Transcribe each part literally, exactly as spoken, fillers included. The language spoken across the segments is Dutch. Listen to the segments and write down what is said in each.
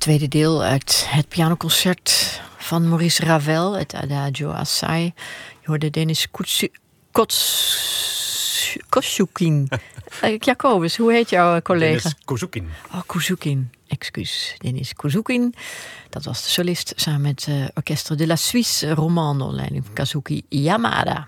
tweede deel uit het pianoconcert van Maurice Ravel, het Adagio Assai. Je hoorde Denis Kosjukin. Jacobus, hoe heet jouw collega? Denis Kosjukin. Oh, Kosjukin. Excuus. Denis Kosjukin. Dat was de solist samen met het uh, Orchestre de la Suisse Romande onder leiding van Kazuki Yamada.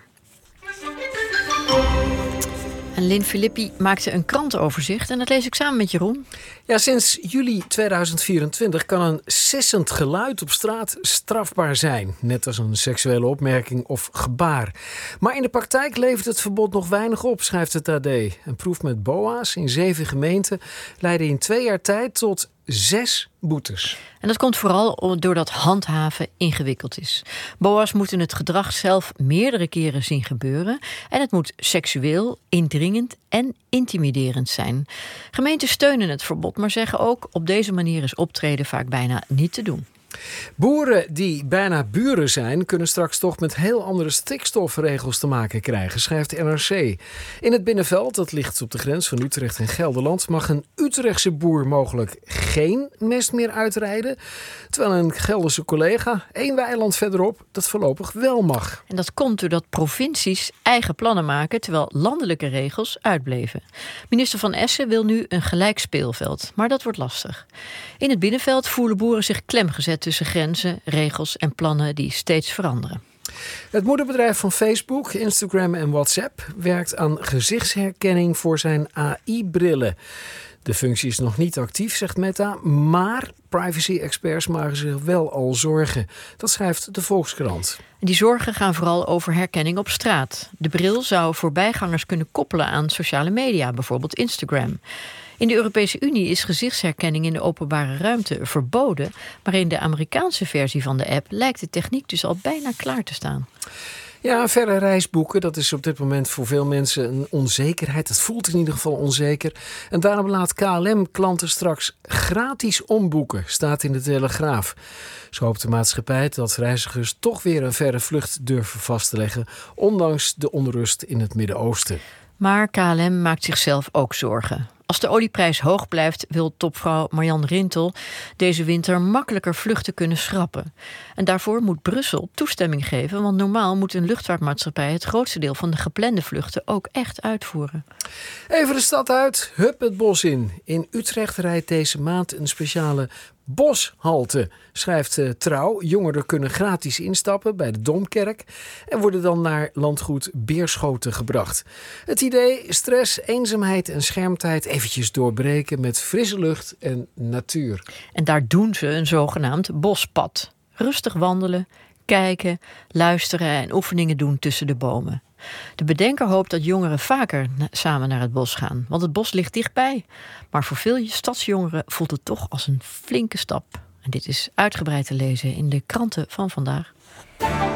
En Lynn Filippi maakte een krantenoverzicht en dat lees ik samen met Jeroen. Ja, sinds juli tweeduizend vierentwintig kan een sissend geluid op straat strafbaar zijn. Net als een seksuele opmerking of gebaar. Maar in de praktijk levert het verbod nog weinig op, schrijft het A D. Een proef met B O A's in zeven gemeenten leidde in twee jaar tijd tot zes boetes. En dat komt vooral doordat handhaven ingewikkeld is. B O A's moeten het gedrag zelf meerdere keren zien gebeuren. En het moet seksueel, indringend en intimiderend zijn. Gemeenten steunen het verbod, maar zeggen ook op deze manier is optreden vaak bijna niet te doen. Boeren die bijna buren zijn, kunnen straks toch met heel andere stikstofregels te maken krijgen, schrijft N R C. In het Binnenveld, dat ligt op de grens van Utrecht en Gelderland, mag een Utrechtse boer mogelijk geen mest meer uitrijden, terwijl een Gelderse collega, één weiland verderop, dat voorlopig wel mag. En dat komt doordat provincies eigen plannen maken, terwijl landelijke regels uitbleven. Minister Van Essen wil nu een gelijk speelveld, maar dat wordt lastig. In het Binnenveld voelen boeren zich klemgezet tussen grenzen, regels en plannen die steeds veranderen. Het moederbedrijf van Facebook, Instagram en WhatsApp werkt aan gezichtsherkenning voor zijn A I-brillen. De functie is nog niet actief, zegt Meta, maar privacy-experts maken zich wel al zorgen. Dat schrijft de Volkskrant. Die zorgen gaan vooral over herkenning op straat. De bril zou voorbijgangers kunnen koppelen aan sociale media, bijvoorbeeld Instagram. In de Europese Unie is gezichtsherkenning in de openbare ruimte verboden, maar in de Amerikaanse versie van de app lijkt de techniek dus al bijna klaar te staan. Ja, verre reisboeken, dat is op dit moment voor veel mensen een onzekerheid. Het voelt in ieder geval onzeker. En daarom laat K L M klanten straks gratis omboeken, staat in de Telegraaf. Zo hoopt de maatschappij dat reizigers toch weer een verre vlucht durven vast te leggen, ondanks de onrust in het Midden-Oosten. Maar K L M maakt zichzelf ook zorgen. Als de olieprijs hoog blijft, wil topvrouw Marjan Rintel deze winter makkelijker vluchten kunnen schrappen. En daarvoor moet Brussel toestemming geven, want normaal moet een luchtvaartmaatschappij het grootste deel van de geplande vluchten ook echt uitvoeren. Even de stad uit, hup het bos in. In Utrecht rijdt deze maand een speciale boshalte, schrijft uh, Trouw. Jongeren kunnen gratis instappen bij de Domkerk en worden dan naar landgoed Beerschoten gebracht. Het idee, stress, eenzaamheid en schermtijd eventjes doorbreken met frisse lucht en natuur. En daar doen ze een zogenaamd bospad. Rustig wandelen, kijken, luisteren en oefeningen doen tussen de bomen. De bedenker hoopt dat jongeren vaker na- samen naar het bos gaan, want het bos ligt dichtbij. Maar voor veel stadsjongeren voelt het toch als een flinke stap. En dit is uitgebreid te lezen in de kranten van vandaag.